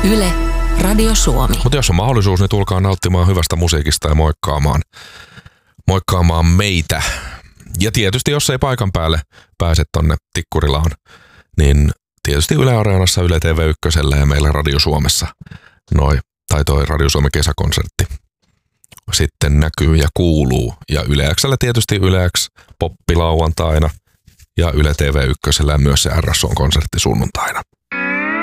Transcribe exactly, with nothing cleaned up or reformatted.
Yle, Radio Suomi. Mutta jos on mahdollisuus, niin tulkaa nauttimaan hyvästä musiikista ja moikkaamaan, moikkaamaan meitä. Ja tietysti, jos ei paikan päälle pääse tonne Tikkurilaan, niin tietysti Yle Areenassa, Yle T V yksi ja meillä Radio Suomessa noi, tai toi Radio Suomen kesäkonsertti sitten näkyy ja kuuluu. Ja Yle X:llä tietysti Yle X poppi lauantaina ja Yle T V yksi ja myös se R S O-konsertti sunnuntaina.